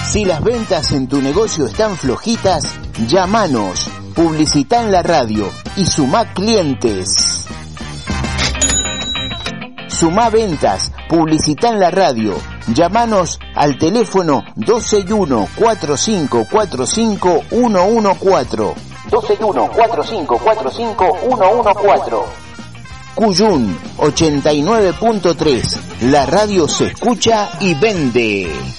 Si las ventas en tu negocio están flojitas, llámanos, publicita en la radio y sumá clientes. Sumá ventas, publicita en la radio. Llámanos al teléfono 261-4545-114. 261-4545-114. Cuyún 89.3. La radio se escucha y vende.